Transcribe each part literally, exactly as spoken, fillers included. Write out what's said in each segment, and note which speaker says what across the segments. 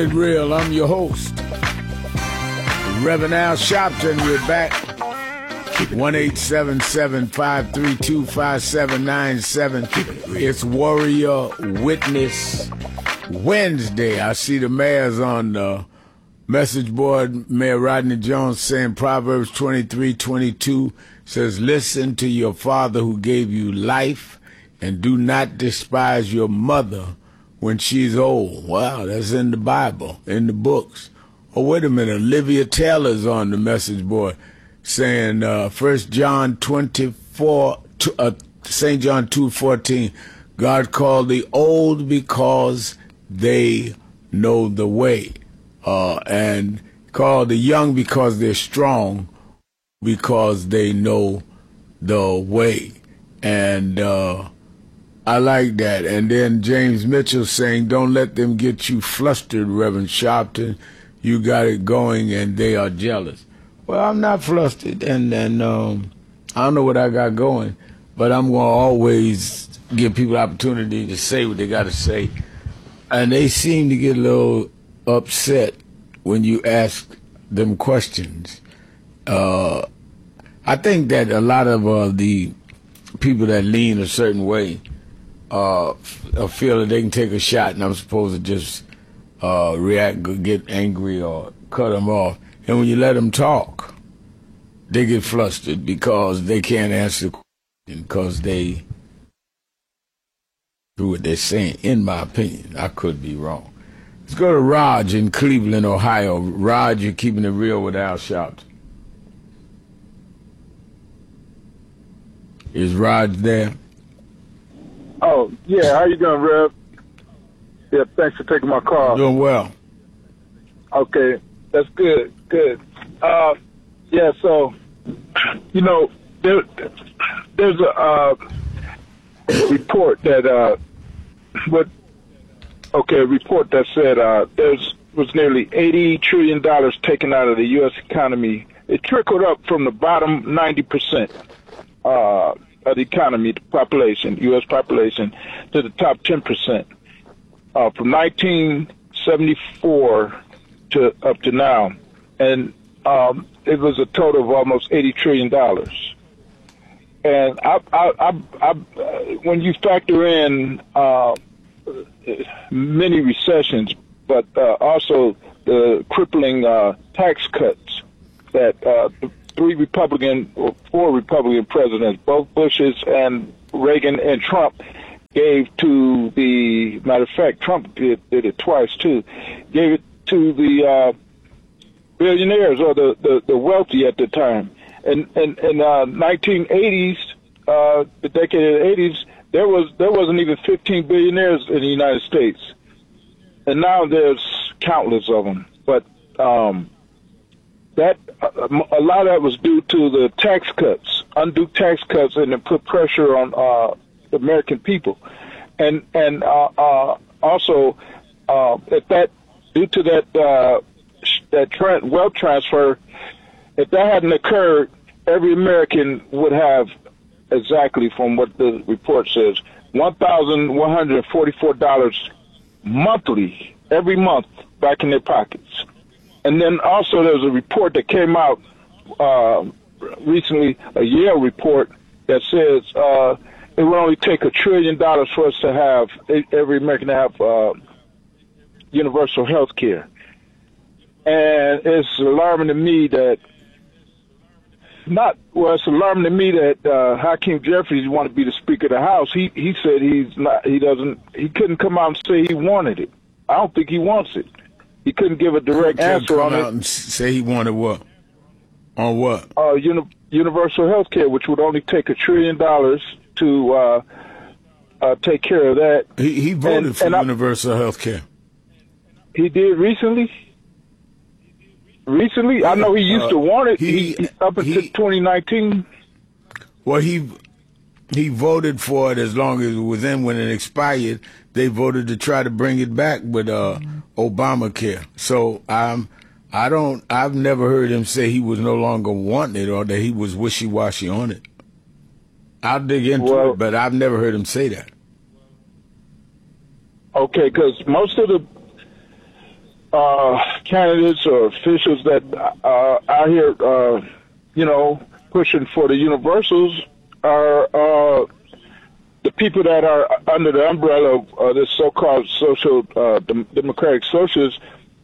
Speaker 1: Real, I'm your host, Reverend Al Sharpton. We're back. one eight seven seven, five three two, five seven nine seven. It's Warrior Witness Wednesday. I see the mayor's on the message board. Mayor Rodney Jones saying Proverbs twenty-three twenty-two says, listen to your father who gave you life, and do not despise your mother when she's old. Wow, that's in the Bible, in the books. Oh, wait a minute. Olivia Taylor's on the message board saying uh, First John twenty-four, uh, Saint John two fourteen, God called the old because they know the way, uh, and called the young because they're strong, because they know the way. And uh, I like that. And then James Mitchell saying, don't let them get you flustered, Reverend Sharpton. You got it going and they are jealous. Well, I'm not flustered, and, and um, I don't know what I got going, but I'm going to always give people opportunity to say what they got to say. And they seem to get a little upset when you ask them questions. Uh, I think that a lot of uh, the people that lean a certain way uh, feel that they can take a shot, and I'm supposed to just uh, react, get angry, or cut them off. And when you let them talk, they get flustered because they can't answer the question because they do what they're saying, in my opinion. I could be wrong. Let's go to Raj in Cleveland, Ohio. Raj, you're keeping it real with Al Sharpton. Is Raj there?
Speaker 2: Oh, yeah. How you doing, Rev? Yeah, thanks for taking my call.
Speaker 1: Doing well.
Speaker 2: Okay, that's good, good. Uh, yeah, so, you know, there, there's a uh, report that, uh, what, okay, a report that said uh, there's was nearly eighty trillion dollars taken out of the U S economy. It trickled up from the bottom ninety percent uh, of the economy, the population, U S population, to the top ten percent. Uh, from nineteen seventy-four to up to now, and um, it was a total of almost eighty trillion dollars. And I, I, I, I, when you factor in uh, many recessions, but uh, also the crippling uh, tax cuts that uh, the three Republican or four Republican presidents, both Bushes and Reagan and Trump, gave to the, matter of fact, Trump did, did it twice too, gave it to the uh, billionaires or the, the, the wealthy at the time. And in, in, in uh, nineteen eighties, uh, the decade of the eighties, there was there wasn't even fifteen billionaires in the United States, and now there's countless of them. But um, that a lot of that was due to the tax cuts, undue tax cuts, and it put pressure on uh, the American people, and and uh, uh, also uh, if that due to that uh, that tra- wealth transfer, if that hadn't occurred, every American would have exactly, from what the report says, one thousand one hundred forty-four dollars monthly every month back in their pockets. And then also there was a report that came out uh, recently, a Yale report that says uh, it would only take a trillion dollars for us to have, every American to have uh, universal health care. And it's alarming to me that, not, well, it's alarming to me that uh, Hakeem Jeffries wanted to be the Speaker of the House. He he said he's not, he doesn't, he couldn't come out and say he wanted it. I don't think he wants it. He couldn't give a direct answer on it.
Speaker 1: Come out and say he wanted what? On what?
Speaker 2: Uh, uni- universal health care, which would only take a trillion dollars to uh, uh, take care of that.
Speaker 1: He, he voted
Speaker 2: and,
Speaker 1: for
Speaker 2: and
Speaker 1: universal health care.
Speaker 2: He did recently? Recently? I know he used uh, to want it
Speaker 1: he,
Speaker 2: he, up until he, twenty nineteen.
Speaker 1: Well, he he voted for it as long as it was in. When it expired, they voted to try to bring it back with uh, Obamacare. So um, I don't. I've never heard him say he was no longer wanting it or that he was wishy-washy on it. I'll dig into
Speaker 2: well,
Speaker 1: it, but I've never heard him say that.
Speaker 2: Okay, because most of the uh, candidates or officials that uh, out here, uh, you know, pushing for the universals are uh, the people that are under the umbrella of uh, this so-called social uh, dem- democratic socialists.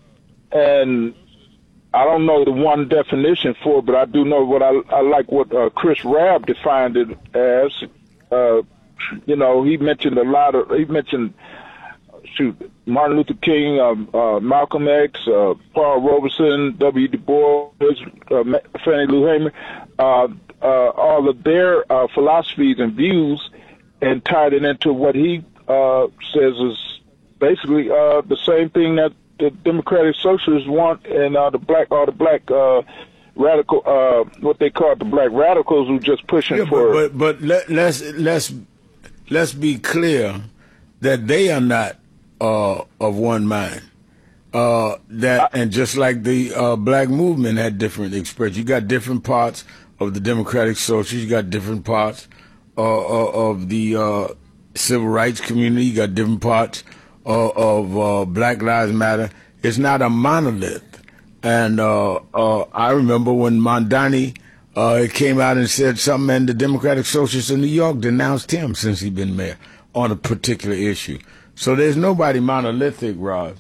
Speaker 2: And I don't know the one definition for it, but I do know what I, I like what uh, Chris Rabb defined it as. Uh, you know, he mentioned a lot of, he mentioned, shoot, Martin Luther King, uh, uh, Malcolm X, uh, Paul Robeson, W. Du Bois, uh, Fannie Lou Hamer, uh, uh, all of their uh, philosophies and views, and tied it into what he uh, says is basically uh, the same thing that the Democratic Socialists want, and uh, the black, all the black uh, radical, uh, what they call the black radicals, who just pushing
Speaker 1: yeah,
Speaker 2: for.
Speaker 1: But but, but let, let's let's let's be clear that they are not uh, of one mind. Uh, that and just like the uh, black movement had different expressions, you got different parts of the Democratic Socialists, you got different parts uh, of the uh, civil rights community, you got different parts uh, of uh, Black Lives Matter. It's not a monolith. And uh, uh, I remember when Mondani uh, came out and said something, and the Democratic Socialists in New York denounced him since he'd been mayor on a particular issue. So there's nobody monolithic, Roz.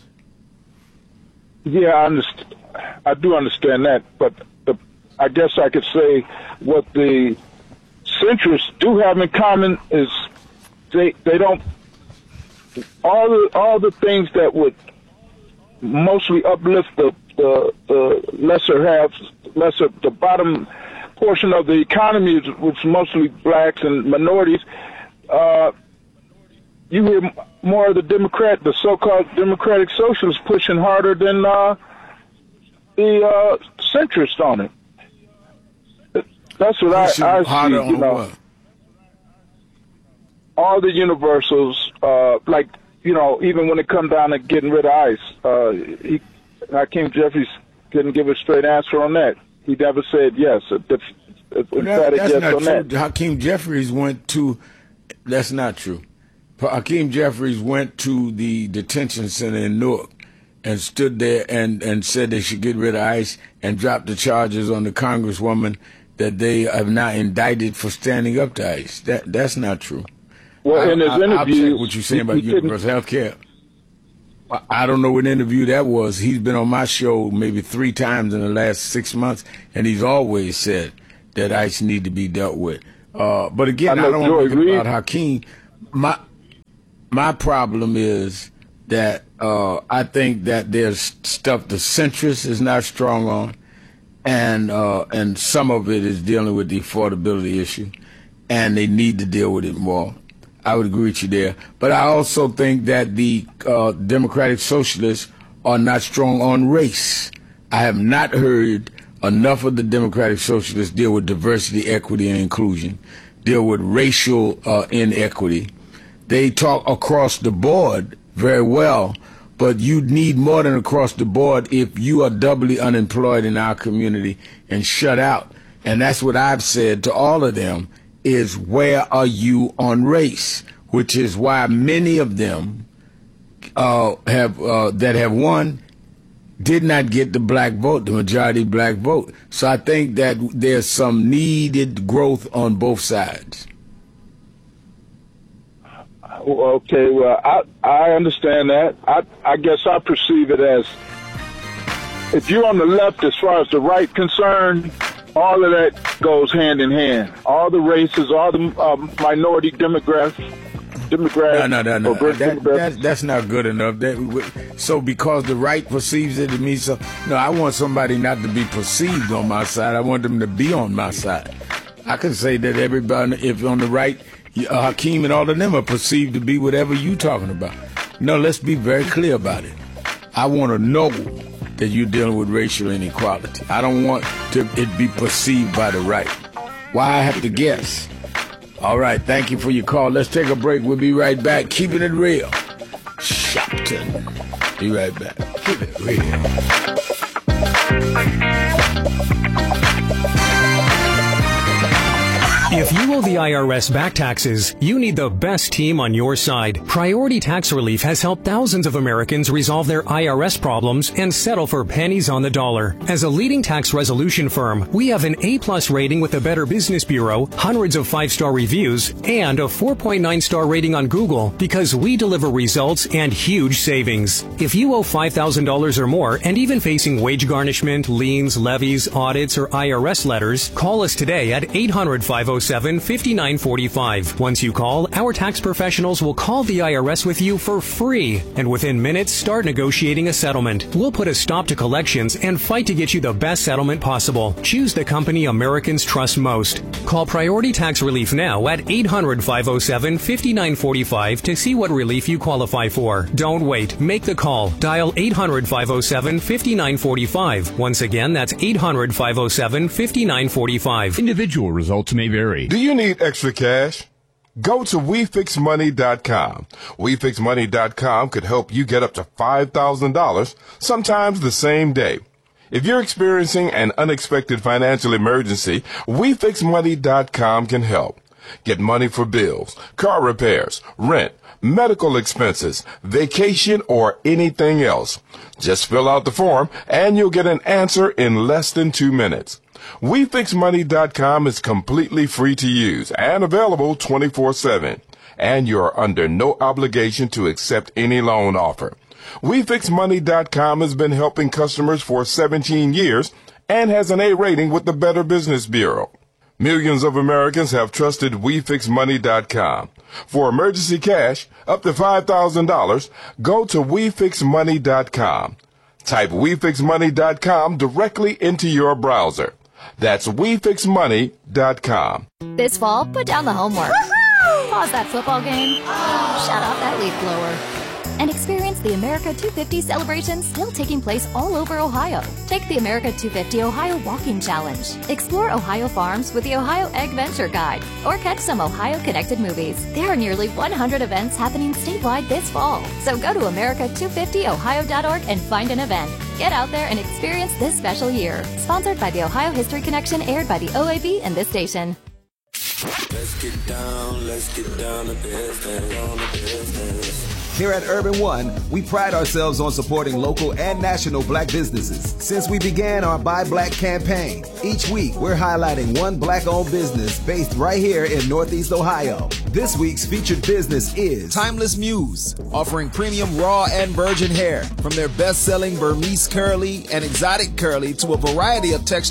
Speaker 2: Yeah, I understand. I do understand that, but the, I guess I could say what the centrists do have in common is they they don't all the all the things that would mostly uplift the the, the lesser half, lesser the bottom portion of the economy, which is mostly blacks and minorities. Uh, you hear more of the Democrat, the so-called Democratic Socialists pushing harder than uh, the uh, centrists on it. That's what I, I see. You know,
Speaker 1: what?
Speaker 2: all the universals, uh, like you know, even when it come down to getting rid of ICE, uh, he, Hakeem Jeffries couldn't give a straight answer on that. He never said yes. A, a, a
Speaker 1: well, that, that's
Speaker 2: yes
Speaker 1: not
Speaker 2: on
Speaker 1: true.
Speaker 2: that.
Speaker 1: Hakeem Jeffries went to. That's not true. Hakeem Jeffries went to the detention center in Newark and stood there and, and said they should get rid of ICE and drop the charges on the congresswoman that they have now indicted for standing up to ICE. That that's not true.
Speaker 2: Well,
Speaker 1: I,
Speaker 2: in his
Speaker 1: I,
Speaker 2: interview,
Speaker 1: I'll what you're saying
Speaker 2: he,
Speaker 1: about
Speaker 2: he
Speaker 1: universal health care. I don't know what interview that was. He's been on my show maybe three times in the last six months, and he's always said that ICE need to be dealt with. Uh, but again, I, I don't want to talk about Hakeem. My my problem is that uh, I think that there's stuff the centrist is not strong on, and uh, and some of it is dealing with the affordability issue, and they need to deal with it more. I would agree with you there. But I also think that the uh, Democratic Socialists are not strong on race. I have not heard enough of the Democratic Socialists deal with diversity, equity, and inclusion, deal with racial uh, inequity. They talk across the board very well, but you need more than across the board if you are doubly unemployed in our community and shut out. And that's what I've said to all of them, is where are you on race? Which is why many of them uh, have uh, that have won did not get the black vote, the majority black vote. So I think that there's some needed growth on both sides.
Speaker 2: Okay, well, I I understand that. I I guess I perceive it as, if you're on the left as far as the right concerned, all of that goes hand in hand. All the races, all the um, minority demographics. Demographics.
Speaker 1: No, no, no, no. That, that, that's not good enough. That, so because the right perceives it, it means so. No, I want somebody not to be perceived on my side. I want them to be on my side. I can say that everybody, if on the right, uh, Hakeem and all of them are perceived to be whatever you talking about. No, let's be very clear about it. I want to know that you're dealing with racial inequality. I don't want to it be perceived by the right. Why I have to guess? All right, thank you for your call. Let's take a break. We'll be right back. Keeping it real. Shopton. Be right back. Keep it real.
Speaker 3: If you owe the I R S back taxes, you need the best team on your side. Priority Tax Relief has helped thousands of Americans resolve their I R S problems and settle for pennies on the dollar. As a leading tax resolution firm, we have an A-plus rating with the Better Business Bureau, hundreds of five-star reviews, and a four point nine star rating on Google because we deliver results and huge savings. If you owe five thousand dollars or more and even facing wage garnishment, liens, levies, audits, or I R S letters, call us today at eight hundred, five oh seven, five nine four five. Once you call, our tax professionals will call the I R S with you for free, and within minutes start negotiating a settlement. We'll put a stop to collections and fight to get you the best settlement possible. Choose the company Americans trust most. Call Priority Tax Relief now at eight hundred, five oh seven, five nine four five to see what relief you qualify for. Don't wait. Make the call. Dial eight hundred, five oh seven, five nine four five. Once again, that's eight hundred, five oh seven, five nine four five.
Speaker 4: Individual results may vary.
Speaker 5: Do you need extra cash? Go to we fix money dot com. we fix money dot com could help you get up to five thousand dollars, sometimes the same day. If you're experiencing an unexpected financial emergency, we fix money dot com can help. Get money for bills, car repairs, rent, medical expenses, vacation, or anything else. Just fill out the form and you'll get an answer in less than two minutes. we fix money dot com is completely free to use and available twenty-four seven. And you're under no obligation to accept any loan offer. we fix money dot com has been helping customers for seventeen years and has an A rating with the Better Business Bureau. Millions of Americans have trusted we fix money dot com. For emergency cash, up to five thousand dollars, go to we fix money dot com. Type we fix money dot com directly into your browser. That's we fix money dot com.
Speaker 6: This fall, put down the homework. Pause that football game. Shut off that leaf blower. And experience the America two fifty celebration still taking place all over Ohio. Take the America two fifty Ohio Walking Challenge. Explore Ohio farms with the Ohio Egg Venture Guide. Or catch some Ohio Connected movies. There are nearly one hundred events happening statewide this fall. So go to America two fifty ohio dot org and find an event. Get out there and experience this special year. Sponsored by the Ohio History Connection, aired by the O A B and this station.
Speaker 7: Let's get down, let's get down to business, down to business.
Speaker 8: Here at Urban One, we pride ourselves on supporting local and national black businesses. Since we began our Buy Black campaign, each week we're highlighting one black-owned business based right here in Northeast Ohio. This week's featured business is
Speaker 9: Timeless Muse, offering premium raw and virgin hair, from their best-selling Burmese curly and exotic curly to a variety of textures